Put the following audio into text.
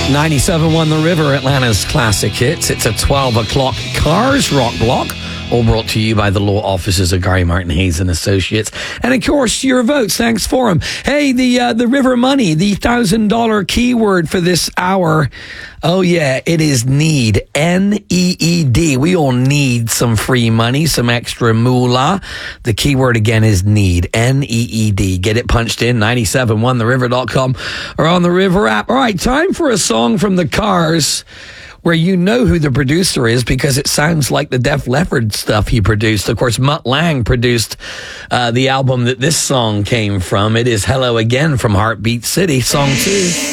97.1 The River, Atlanta's classic hits. It's a 12 o'clock Cars Rock Block, all brought to you by the law offices of Gary Martin Hayes and Associates. And of course, your votes. Thanks for them. Hey, the River Money, the $1,000 keyword for this hour. Oh yeah, it is need. N-E-E-D. We all need some free money, some extra moolah. The keyword again is need. N-E-E-D. Get it punched in, 971theriver.com or on the River app. All right, time for a song from the Cars where you know who the producer is because it sounds like the Def Leppard stuff he produced. Of course, Mutt Lange produced the album that this song came from. It is Hello Again from Heartbeat City, song 2.